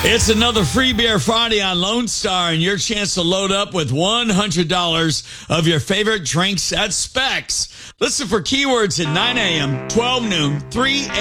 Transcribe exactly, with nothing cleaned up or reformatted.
It's another Free Beer Friday on Lone Star, and your chance to load up with one hundred dollars of your favorite drinks at Specs. Listen for keywords at nine a.m., twelve noon, three a.m.